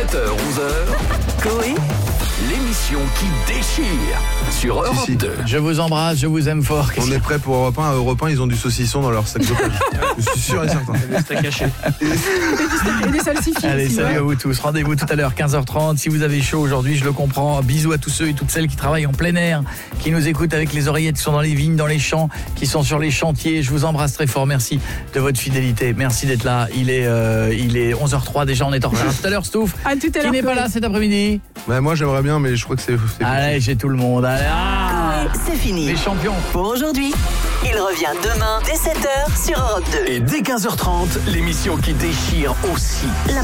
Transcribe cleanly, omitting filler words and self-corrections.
7h, 11h, Coé, l'émission qui déchire sur Europe Si. 2. Je vous embrasse, je vous aime fort. On est prêt pour Europe 1. À Europe 1, ils ont du saucisson dans leur sac d'otage. Je suis sûr et certain. et des salsifis. Allez, aussi, salut ouais. à vous tous. Rendez-vous tout à l'heure, 15h30. Si vous avez chaud aujourd'hui, je le comprends. Bisous à tous ceux et toutes celles qui travaillent en plein air, qui nous écoutent avec les oreillettes, qui sont dans les vignes, dans les champs, qui sont sur les chantiers. Je vous embrasse très fort. Merci de votre fidélité. Merci d'être là. Il est 11h03 déjà, on est en retard. À tout à l'heure, Stouff. À tout à Qui l'heure. n'est pas là cet après-midi? Bah, moi, j'aimerais bien, mais je crois que c'est Allez, j'ai tout le monde. Allez, C'est fini. les champions. Pour aujourd'hui, il revient demain dès 7h sur Europe 2. Et dès 15h30, l'émission qui déchire aussi.